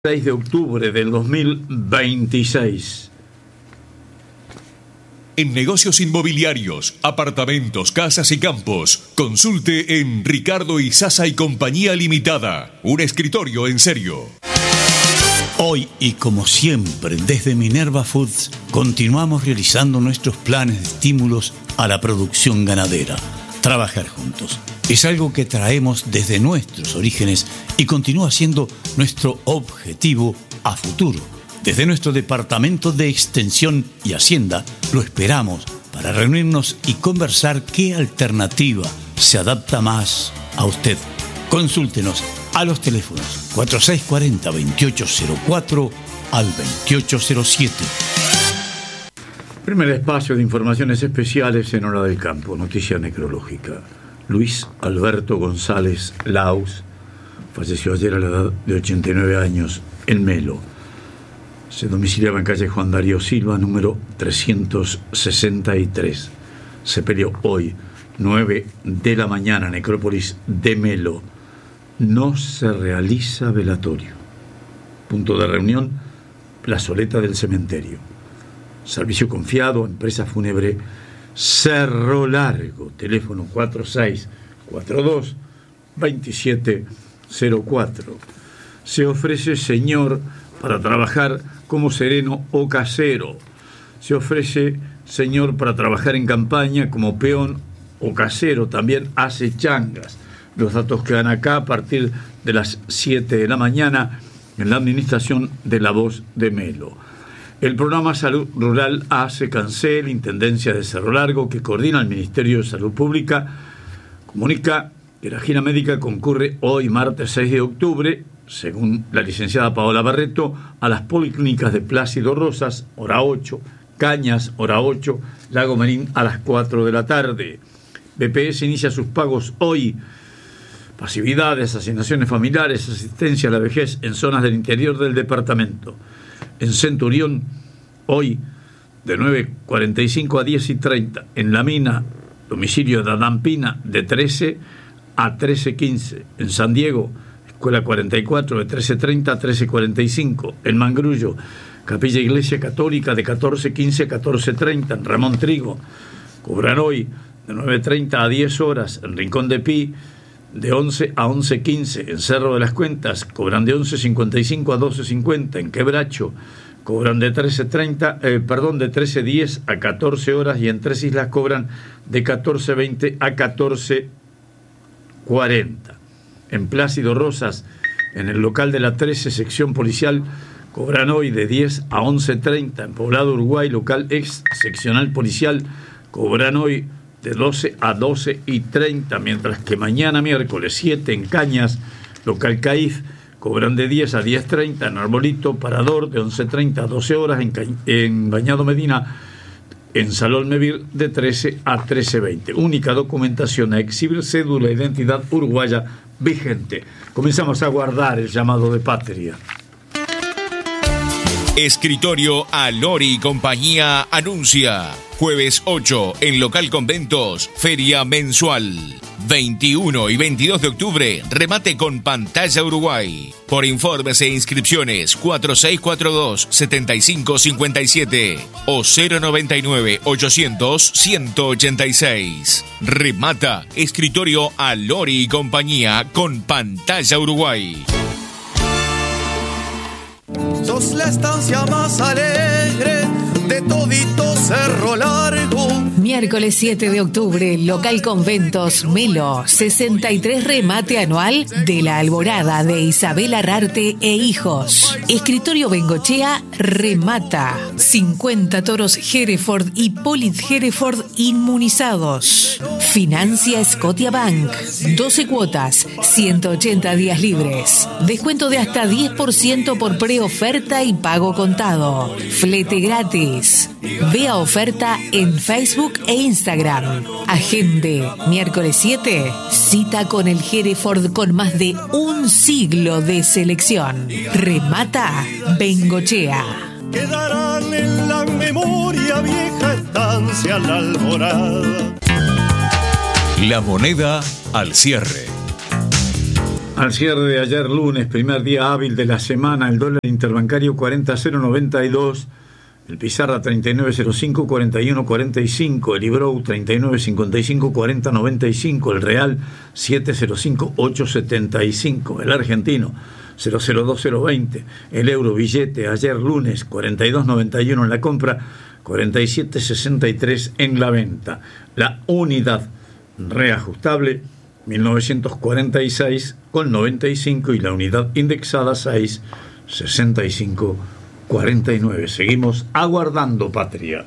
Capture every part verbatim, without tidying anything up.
seis de octubre del dos mil veintiséis. En negocios inmobiliarios, apartamentos, casas y campos, consulte en Ricardo Izaza y Compañía Limitada. Un escritorio en serio. Hoy, y como siempre, desde Minerva Foods, continuamos realizando nuestros planes de estímulos a la producción ganadera. Trabajar juntos es algo que traemos desde nuestros orígenes y continúa siendo nuestro objetivo a futuro. Desde nuestro Departamento de Extensión y Hacienda lo esperamos para reunirnos y conversar qué alternativa se adapta más a usted. Consúltenos a los teléfonos cuatro seis cuatro cero, veintiocho cero cuatro al veintiocho cero siete. Primer espacio de informaciones especiales en Hora del Campo, noticia necrológica. Luis Alberto González Laus falleció ayer a la edad de ochenta y nueve años en Melo. Se domiciliaba en calle Juan Darío Silva, número trescientos sesenta y tres. Se peleó hoy, nueve de la mañana, necrópolis de Melo. No se realiza velatorio. Punto de reunión, plazoleta del cementerio. Servicio confiado, empresa fúnebre Cerro Largo, teléfono cuatro seis cuatro dos, dos siete cero cuatro. Se ofrece señor para trabajar como sereno o casero. Se ofrece señor para trabajar en campaña como peón o casero. También hace changas. Los datos quedan acá a partir de las siete de la mañana en la administración de La Voz de Melo. El programa Salud Rural A C Cancel, Intendencia de Cerro Largo, que coordina el Ministerio de Salud Pública, comunica que la gira médica concurre hoy, martes seis de octubre, según la licenciada Paola Barreto, a las policlínicas de Plácido Rosas, hora ocho, Cañas, hora ocho, Lago Merín, a las cuatro de la tarde. B P S inicia sus pagos hoy. Pasividades, asignaciones familiares, asistencia a la vejez en zonas del interior del departamento. En Centurión, hoy, de nueve cuarenta y cinco a diez y treinta. En La Mina, domicilio de Adán Pina, de trece a trece quince. En San Diego, Escuela cuarenta y cuatro, de trece treinta a trece cuarenta y cinco. En Mangrullo, Capilla Iglesia Católica, de catorce quince a catorce treinta. En Ramón Trigo, cobran hoy, de nueve treinta a diez horas. En Rincón de Pi, de once a once quince. En Cerro de las Cuentas cobran de once cincuenta y cinco a doce cincuenta. En Quebracho cobran de trece treinta, eh, perdón, de trece diez a catorce horas. Y en Tres Islas cobran de catorce veinte a catorce cuarenta. En Plácido Rosas, en el local de la trece sección policial, cobran hoy de diez a once treinta. En Poblado Uruguay, local ex seccional policial, cobran hoy de doce a doce y treinta, mientras que mañana miércoles siete en Cañas, local CAIF, cobran de diez a diez treinta. En Arbolito, Parador, de once treinta a doce horas. En, Ca... en Bañado Medina, en Salón Mevir, de trece a trece veinte. Única documentación a exhibir, cédula de identidad uruguaya vigente. Comenzamos a guardar el llamado de patria. Escritorio Alori y Compañía anuncia. Jueves ocho, en Local Conventos, feria mensual. veintiuno y veintidós de octubre, remate con Pantalla Uruguay. Por informes e inscripciones, cuatro seis cuatro dos, siete cinco cinco siete o cero noventa y nueve, ochocientos, ciento ochenta y seis. Remata Escritorio Alori y Compañía con Pantalla Uruguay. Sos la estancia más alegre de todito Cerro Largo. Miércoles siete de octubre, Local Conventos Melo, sesenta y tres remate anual de la Alborada de Isabel Arrarte e Hijos. Escritorio Bengochea remata. cincuenta toros Hereford y Polit Hereford inmunizados. Financia Scotiabank. doce cuotas, ciento ochenta días libres. Descuento de hasta diez por ciento por preoferta y pago contado. Flete gratis. Vea oferta en Facebook e Instagram. Agende. Miércoles siete. Cita con el Hereford con más de un siglo de selección. Remata Bengochea. Quedarán en la memoria vieja estancia La Alborada. La moneda al cierre. Al cierre de ayer lunes, primer día hábil de la semana, el dólar interbancario cuarenta cero noventa y dos, el Pizarra treinta y nueve cero cinco cuarenta y uno cuarenta y cinco, el Ibrou treinta y nueve cincuenta y cinco cuarenta noventa y cinco, el Real siete cero cinco ocho setenta y cinco, el Argentino cero cero dos cero veinte, el Euro billete ayer lunes cuarenta y dos noventa y uno en la compra, cuarenta y siete sesenta y tres en la venta. La unidad reajustable mil novecientos cuarenta y seis con noventa y cinco y la unidad indexada seis sesenta y cinco cuarenta y nueve. Seguimos aguardando, patria.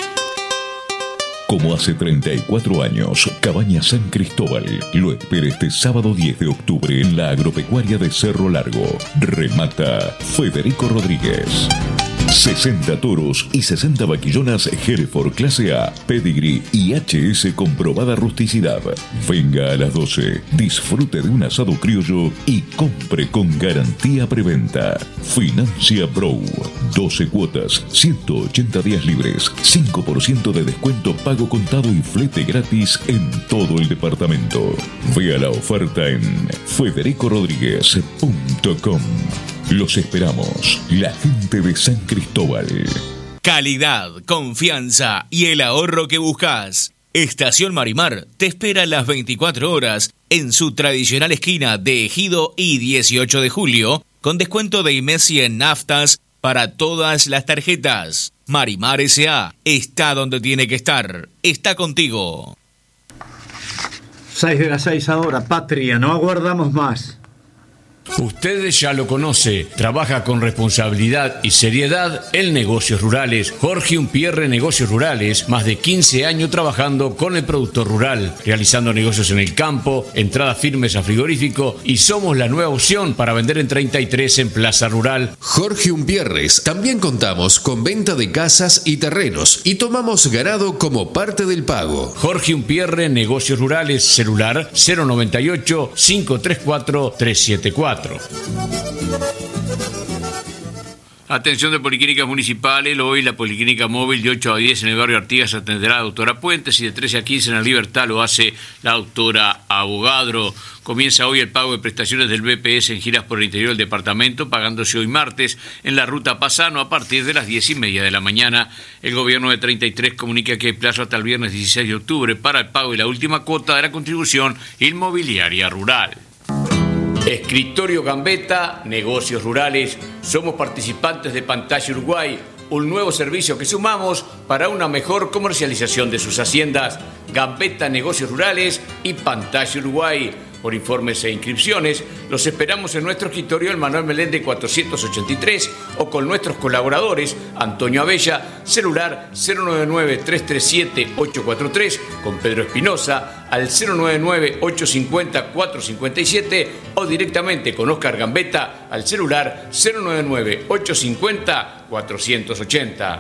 Como hace treinta y cuatro años, Cabañas San Cristóbal lo espera este sábado diez de octubre en la agropecuaria de Cerro Largo. Remata Federico Rodríguez. sesenta toros y sesenta vaquillonas Hereford clase A, Pedigree y H S comprobada rusticidad. Venga a las doce, disfrute de un asado criollo y compre con garantía preventa. Financia Bro. doce cuotas, ciento ochenta días libres, cinco por ciento de descuento pago contado y flete gratis en todo el departamento. Vea la oferta en federico rodríguez punto com. Los esperamos, la gente de San Cristóbal. Calidad, confianza y el ahorro que buscas. Estación Marimar te espera las veinticuatro horas en su tradicional esquina de Ejido y dieciocho de julio, con descuento de IMESI en naftas para todas las tarjetas. Marimar S A está donde tiene que estar. Está contigo. seis de las seis ahora, patria, no aguardamos más. Ustedes ya lo conoce, trabaja con responsabilidad y seriedad en negocios rurales. Jorge Umpierre Negocios Rurales, más de quince años trabajando con el productor rural, realizando negocios en el campo, entradas firmes a frigorífico y somos la nueva opción para vender en treinta y tres en Plaza Rural. Jorge Umpierres, también contamos con venta de casas y terrenos y tomamos ganado como parte del pago. Jorge Umpierre Negocios Rurales, celular cero noventa y ocho, cinco tres cuatro, tres siete cuatro. Atención de Policlínicas Municipales, hoy la Policlínica Móvil de ocho a diez en el barrio Artigas atenderá a la doctora Puentes y de trece a quince en la Libertad lo hace la doctora Abogadro. Comienza hoy el pago de prestaciones del B P S en giras por el interior del departamento, pagándose hoy martes en la ruta Pasano a partir de las diez y media de la mañana. El gobierno de treinta y tres comunica que hay plazo hasta el viernes dieciséis de octubre para el pago y la última cuota de la contribución inmobiliaria rural. Escritorio Gambetta, negocios rurales. Somos participantes de Pantalla Uruguay, un nuevo servicio que sumamos para una mejor comercialización de sus haciendas. Gambetta Negocios Rurales y Pantalla Uruguay. Por informes e inscripciones, los esperamos en nuestro escritorio el Manuel Meléndez cuatrocientos ochenta y tres o con nuestros colaboradores Antonio Abella, celular cero nueve nueve, tres tres siete, ocho cuatro tres, con Pedro Espinosa al cero nueve nueve, ocho cinco cero, cuatro cinco siete o directamente con Oscar Gambetta al celular cero nueve nueve, ocho cinco cero, cuatro ocho cero.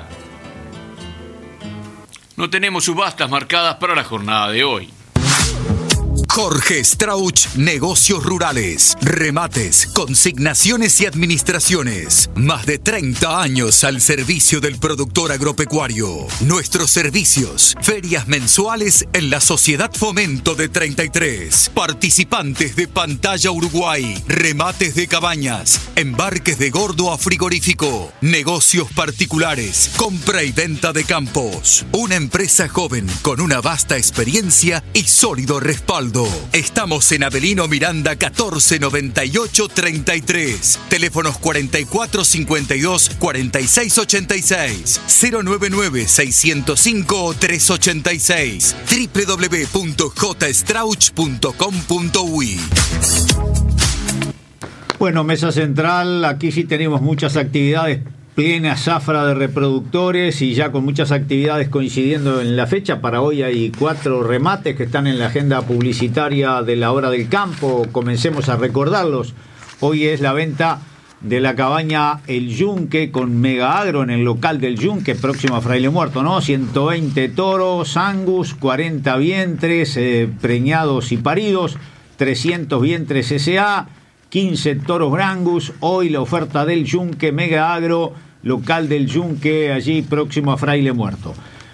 No tenemos subastas marcadas para la jornada de hoy. Jorge Strauch, Negocios Rurales, remates, consignaciones y administraciones. Más de treinta años al servicio del productor agropecuario. Nuestros servicios, ferias mensuales en la Sociedad Fomento de treinta y tres. Participantes de Pantalla Uruguay, remates de cabañas, embarques de gordo a frigorífico, negocios particulares, compra y venta de campos. Una empresa joven con una vasta experiencia y sólido respaldo. Estamos en Avelino Miranda catorce noventa y ocho treinta y tres. Teléfonos cuarenta y cuatro cincuenta y dos cuarenta y seis ochenta y seis. cero nueve nueve, seiscientos cinco, trescientos ochenta y seis. doble u doble u doble u punto j strauch punto com punto u y. Bueno, Mesa Central, aquí sí tenemos muchas actividades, plena zafra de reproductores y ya con muchas actividades coincidiendo en la fecha. Para hoy hay cuatro remates que están en la agenda publicitaria de la Hora del Campo. Comencemos a recordarlos. Hoy es la venta de la cabaña El Yunque con Mega Agro en el local del Yunque, próximo a Fraile Muerto, ¿no? ciento veinte toros, Angus, cuarenta vientres, eh, preñados y paridos, trescientos vientres S A, quince toros Brangus. Hoy la oferta del Yunque, Mega Agro, local del Yunque, allí próximo a Fraile Muerto.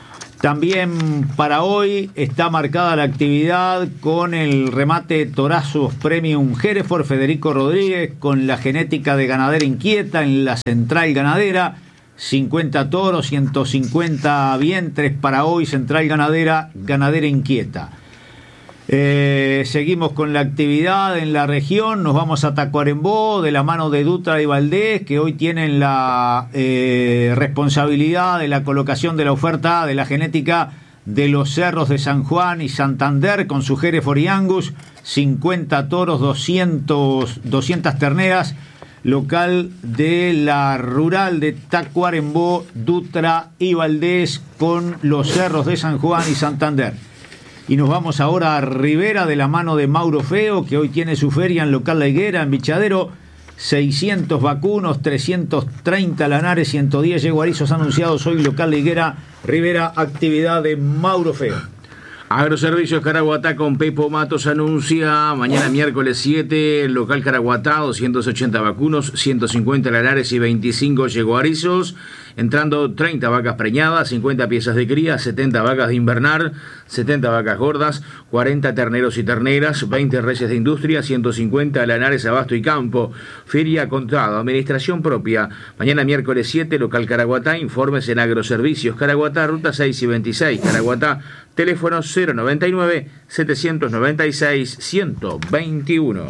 También para hoy está marcada la actividad con el remate Torazos Premium Hereford Federico Rodríguez, con la genética de ganadera inquieta en la central ganadera. cincuenta toros, ciento cincuenta vientres para hoy, central ganadera, ganadera inquieta. Eh, seguimos con la actividad en la región, nos vamos a Tacuarembó de la mano de Dutra y Valdés, que hoy tienen la eh, responsabilidad de la colocación de la oferta de la genética de los cerros de San Juan y Santander con su Hereford y Angus, cincuenta toros, doscientos, doscientas terneras, local de la rural de Tacuarembó, Dutra y Valdés con los cerros de San Juan y Santander. Y nos vamos ahora a Rivera de la mano de Mauro Feo, que hoy tiene su feria en local La Higuera, en Bichadero. seiscientos vacunos, trescientos treinta lanares, ciento diez yeguarizos anunciados hoy local La Higuera, Rivera, actividad de Mauro Feo. Agroservicios Caraguatá con Pepo Matos anuncia mañana miércoles siete, local Caraguatá, doscientos ochenta vacunos, ciento cincuenta lanares y veinticinco yeguarizos, entrando treinta vacas preñadas, cincuenta piezas de cría, setenta vacas de invernar, setenta vacas gordas, cuarenta terneros y terneras, veinte reyes de industria, ciento cincuenta lanares, abasto y campo. Feria Contado, administración propia. Mañana miércoles siete, local Caraguatá, informes en Agroservicios Caraguatá, ruta seis y veintiséis, Caraguatá, teléfono cero noventa y nueve, setecientos noventa y seis, ciento veintiuno.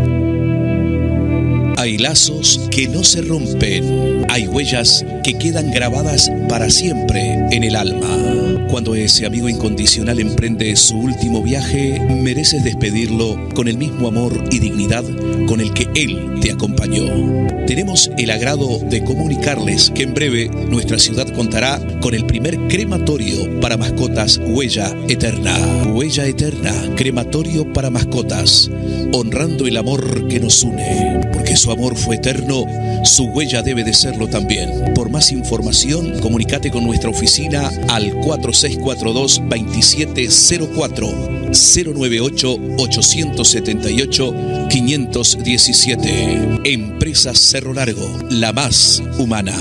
Hay lazos que no se rompen, hay huellas que quedan grabadas para siempre en el alma. Cuando ese amigo incondicional emprende su último viaje, mereces despedirlo con el mismo amor y dignidad con el que él te acompañó. Tenemos el agrado de comunicarles que en breve nuestra ciudad contará con el primer crematorio para mascotas Huella Eterna. Huella Eterna, crematorio para mascotas, honrando el amor que nos une. Porque su amor fue eterno, su huella debe de serlo también. Por más información, comunícate con nuestra oficina al cuatro seis cuatro dos, dos siete cero cuatro, cero nueve ocho, ocho siete ocho, cinco uno siete. Empresa Cerro Largo, la más humana.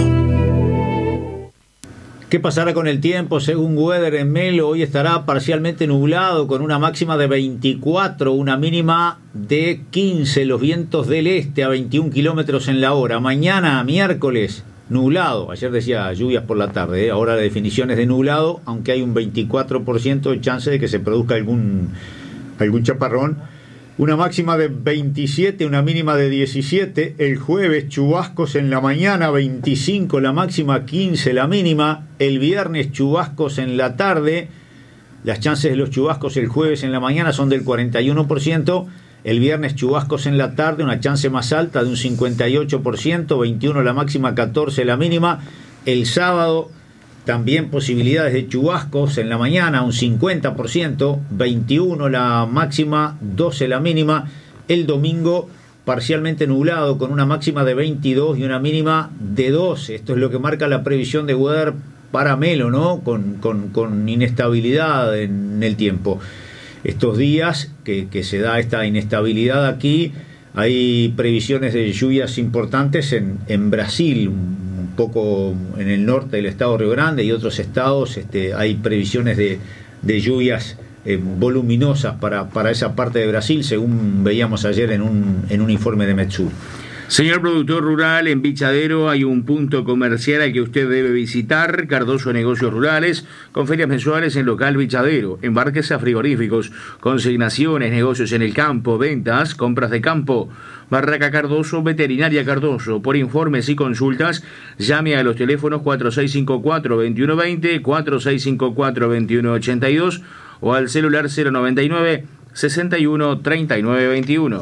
¿Qué pasará con el tiempo? Según Weather en Melo, hoy estará parcialmente nublado con una máxima de veinticuatro, una mínima de quince, los vientos del este a veintiún kilómetros en la hora. Mañana, miércoles, nublado. Ayer decía lluvias por la tarde, ¿eh? Ahora la definición es de nublado, aunque hay un veinticuatro por ciento de chance de que se produzca algún, algún chaparrón. Una máxima de veintisiete, una mínima de diecisiete. El jueves chubascos en la mañana, veinticinco la máxima, quince la mínima. El viernes chubascos en la tarde. Las chances de los chubascos el jueves en la mañana son del cuarenta y uno por ciento. El viernes chubascos en la tarde, una chance más alta de un cincuenta y ocho por ciento. veintiuno la máxima, catorce la mínima. El sábado también posibilidades de chubascos en la mañana, un cincuenta por ciento, veintiuno la máxima, doce la mínima. El domingo parcialmente nublado con una máxima de veintidós y una mínima de doce. Esto es lo que marca la previsión de Weather para Melo, ¿no? Con, con, con inestabilidad en el tiempo. Estos días que, que se da esta inestabilidad aquí, hay previsiones de lluvias importantes en, en Brasil, poco en el norte del estado de Río Grande y otros estados. Este, hay previsiones de, de lluvias eh, voluminosas para, para esa parte de Brasil, según veíamos ayer en un, en un informe de Metsur. Señor productor rural, en Bichadero hay un punto comercial al que usted debe visitar, Cardoso Negocios Rurales, con ferias mensuales en local Bichadero, embarques a frigoríficos, consignaciones, negocios en el campo, ventas, compras de campo. Barraca Cardoso, Veterinaria Cardoso. Por informes y consultas, llame a los teléfonos cuatro seis cinco cuatro, dos uno dos cero, cuatro seis cinco cuatro, dos uno ocho dos o al celular cero noventa y nueve, sesenta y uno, treinta y nueve veintiuno.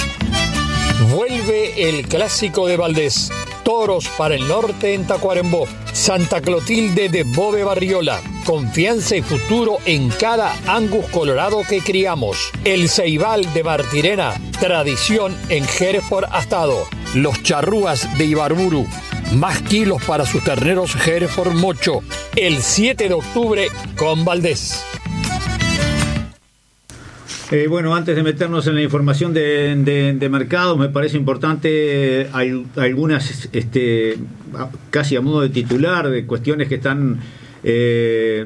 Vuelve el clásico de Valdés. Toros para el norte en Tacuarembó. Santa Clotilde de Bove Barriola. Confianza y futuro en cada Angus colorado que criamos. El Ceibal de Martirena. Tradición en Hereford Astado. Los Charrúas de Ibarburu. Más kilos para sus terneros Hereford Mocho. El siete de octubre con Valdés. Eh, bueno, antes de meternos en la información de, de, de mercados, me parece importante hay, algunas, este, casi a modo de titular, de cuestiones que están eh,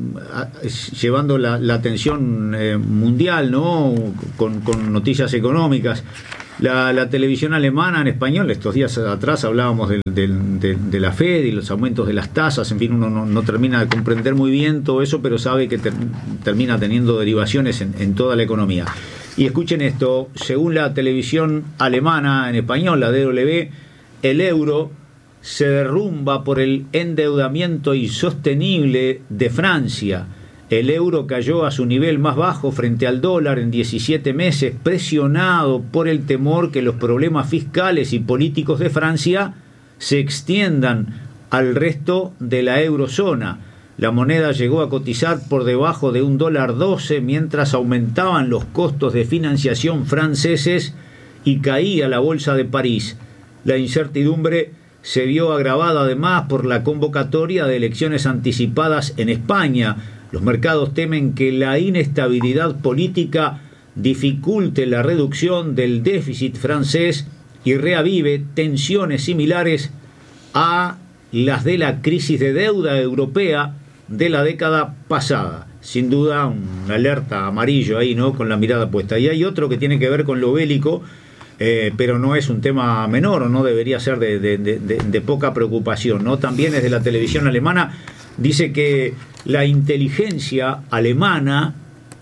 llevando la, la atención eh, mundial, ¿no? Con, con noticias económicas. La, la televisión alemana en español, estos días atrás hablábamos de, de, de, de la Fed y los aumentos de las tasas, en fin, uno no, no termina de comprender muy bien todo eso, pero sabe que ter, termina teniendo derivaciones en, en toda la economía. Y escuchen esto, según la televisión alemana en español, la D W, el euro se derrumba por el endeudamiento insostenible de Francia. El euro cayó a su nivel más bajo frente al dólar en diecisiete meses, presionado por el temor que los problemas fiscales y políticos de Francia se extiendan al resto de la eurozona. La moneda llegó a cotizar por debajo de un dólar doce mientras aumentaban los costos de financiación franceses y caía la bolsa de París. La incertidumbre se vio agravada además por la convocatoria de elecciones anticipadas en España. Los mercados temen que la inestabilidad política dificulte la reducción del déficit francés y reavive tensiones similares a las de la crisis de deuda europea de la década pasada. Sin duda, una alerta amarillo ahí, ¿no? Con la mirada puesta. Y hay otro que tiene que ver con lo bélico, eh, pero no es un tema menor, o no debería ser de, de, de, de poca preocupación, ¿no? También es de la televisión alemana. Dice que la inteligencia alemana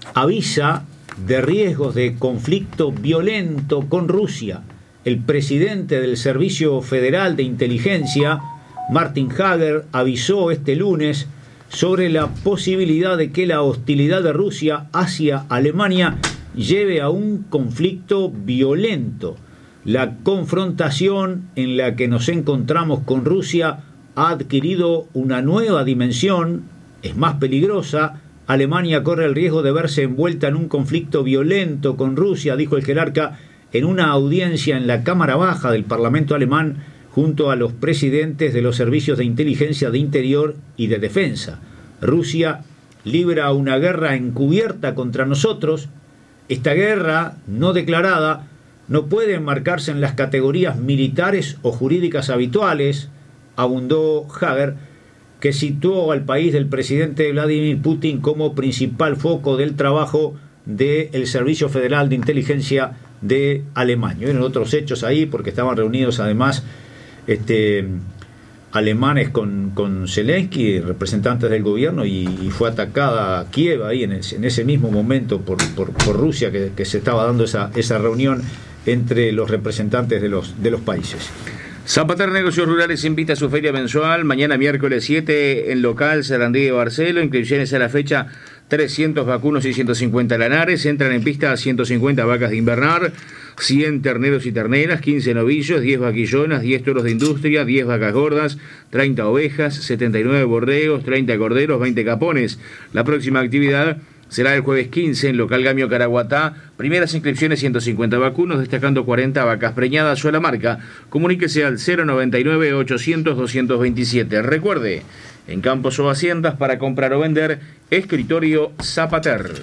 avisa de riesgos de conflicto violento con Rusia. El presidente del Servicio Federal de Inteligencia, Martin Hager, avisó este lunes sobre la posibilidad de que la hostilidad de Rusia hacia Alemania lleve a un conflicto violento. La confrontación en la que nos encontramos con Rusia ha adquirido una nueva dimensión, es más peligrosa. Alemania corre el riesgo de verse envuelta en un conflicto violento con Rusia, dijo el jerarca en una audiencia en la Cámara Baja del Parlamento alemán junto a los presidentes de los servicios de inteligencia de interior y de defensa. Rusia libra una guerra encubierta contra nosotros. Esta guerra no declarada no puede enmarcarse en las categorías militares o jurídicas habituales, abundó Hager, que situó al país del presidente Vladimir Putin como principal foco del trabajo del Servicio Federal de Inteligencia de Alemania. Vieron otros hechos ahí, porque estaban reunidos además este, alemanes con, con Zelensky, representantes del gobierno, y, y fue atacada Kiev ahí en, el, en ese mismo momento por, por, por Rusia, que, que se estaba dando esa, esa reunión entre los representantes de los, de los países. Zapater Negocios Rurales invita a su feria mensual mañana miércoles siete en local Sarandí de Barcelo. Inscripciones a la fecha: trescientos vacunos y ciento cincuenta lanares. Entran en pista ciento cincuenta vacas de invernar, cien terneros y terneras, quince novillos, diez vaquillonas, diez toros de industria, diez vacas gordas, treinta ovejas, setenta y nueve borregos, treinta corderos, veinte capones. La próxima actividad será el jueves quince en local Gamio Caraguatá. Primeras inscripciones ciento cincuenta vacunos, destacando cuarenta vacas preñadas o a la marca. Comuníquese al cero noventa y nueve ochocientos doscientos veintisiete. Recuerde, en campos o haciendas para comprar o vender, Escritorio Zapater.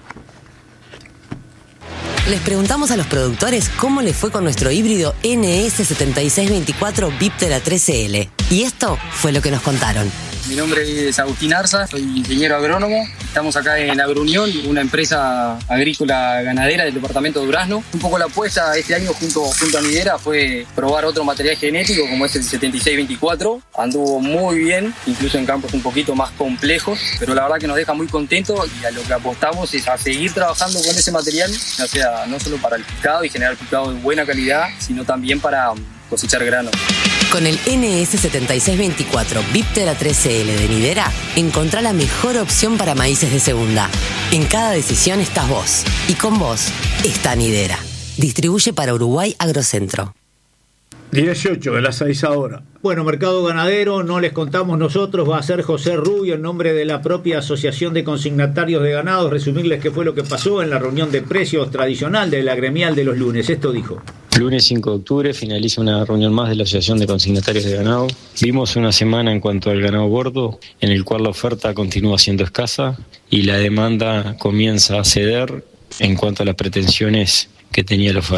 Les preguntamos a los productores cómo les fue con nuestro híbrido N S setenta y seis veinticuatro Viptera trece L. Y esto fue lo que nos contaron. Mi nombre es Agustín Arza, soy ingeniero agrónomo. Estamos acá en Agrounión, una empresa agrícola ganadera del departamento de Durazno. Un poco la apuesta este año junto, junto a Nidera fue probar otro material genético como es el setenta y seis veinticuatro. Anduvo muy bien, incluso en campos un poquito más complejos, pero la verdad que nos deja muy contentos y a lo que apostamos es a seguir trabajando con ese material, ya sea no solo para el picado y generar picado de buena calidad, sino también para cosechar grano. Con el N S setenta y seis veinticuatro Viptera trece L de Nidera, encontrá la mejor opción para maíces de segunda. En cada decisión estás vos, y con vos está Nidera. Distribuye para Uruguay Agrocentro. dieciocho de las seis ahora. Bueno, mercado ganadero, no les contamos nosotros, va a ser José Rubio en nombre de la propia Asociación de Consignatarios de Ganados, resumirles qué fue lo que pasó en la reunión de precios tradicional de la gremial de los lunes. Esto dijo. Lunes cinco de octubre finaliza una reunión más de la Asociación de Consignatarios de Ganado. Vimos una semana en cuanto al ganado gordo, en el cual la oferta continúa siendo escasa y la demanda comienza a ceder en cuanto a las pretensiones que tenía la oferta.